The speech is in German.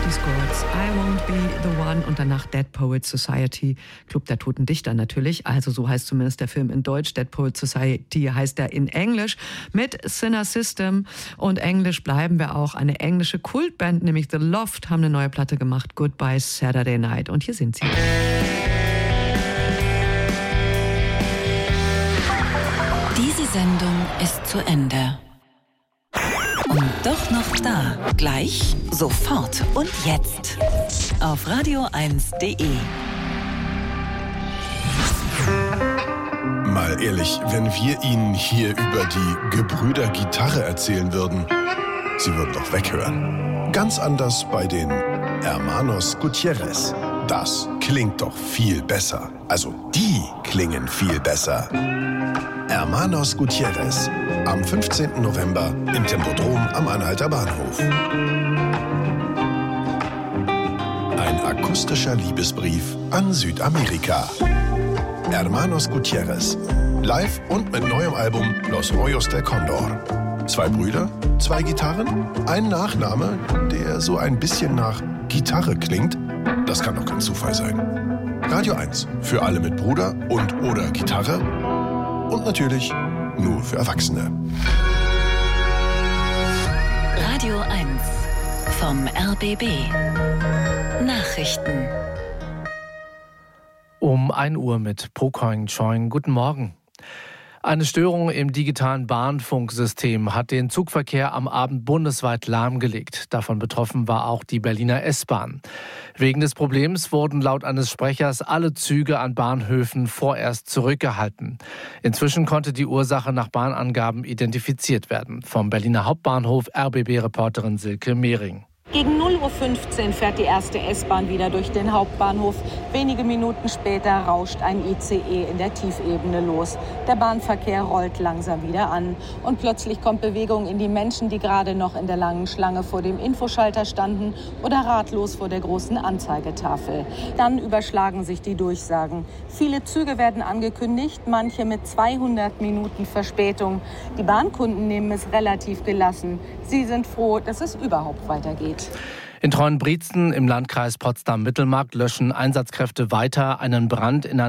die Scords, I Won't Be the One und danach Dead Poets Society, Club der Toten Dichter natürlich, also so heißt zumindest der Film in Deutsch, Dead Poets Society heißt er in Englisch, mit Sinner System und Englisch bleiben wir auch, eine englische Kultband, nämlich The Loft, haben eine neue Platte gemacht, Goodbye Saturday Night und hier sind sie. Diese Sendung ist zu Ende. Und doch noch da. Gleich, sofort und jetzt. Auf radio1.de. Mal ehrlich, wenn wir Ihnen hier über die Gebrüder Gitarre erzählen würden, Sie würden doch weghören. Ganz anders bei den Hermanos Gutierrez. Das klingt doch viel besser. Also, die klingen viel besser. Hermanos Gutierrez. Am 15. November im Tempodrom am Anhalter Bahnhof. Ein akustischer Liebesbrief an Südamerika. Hermanos Gutierrez. Live und mit neuem Album Los Rollos del Condor. 2 Brüder, 2 Gitarren, ein Nachname, der so ein bisschen nach Gitarre klingt. Das kann doch kein Zufall sein. Radio 1 für alle mit Bruder und oder Gitarre. Und natürlich nur für Erwachsene. Radio 1 vom RBB. Nachrichten. Um 1 Uhr mit Pocoin Choin. Guten Morgen. Eine Störung im digitalen Bahnfunksystem hat den Zugverkehr am Abend bundesweit lahmgelegt. Davon betroffen war auch die Berliner S-Bahn. Wegen des Problems wurden laut eines Sprechers alle Züge an Bahnhöfen vorerst zurückgehalten. Inzwischen konnte die Ursache nach Bahnangaben identifiziert werden. Vom Berliner Hauptbahnhof RBB-Reporterin Silke Mehring. Gegen 0:15 Uhr fährt die erste S-Bahn wieder durch den Hauptbahnhof. Wenige Minuten später rauscht ein ICE in der Tiefebene los. Der Bahnverkehr rollt langsam wieder an. Und plötzlich kommt Bewegung in die Menschen, die gerade noch in der langen Schlange vor dem Infoschalter standen oder ratlos vor der großen Anzeigetafel. Dann überschlagen sich die Durchsagen. Viele Züge werden angekündigt, manche mit 200 Minuten Verspätung. Die Bahnkunden nehmen es relativ gelassen. Sie sind froh, dass es überhaupt weitergeht. In Treuenbrietzen im Landkreis Potsdam-Mittelmark löschen Einsatzkräfte weiter einen Brand in einer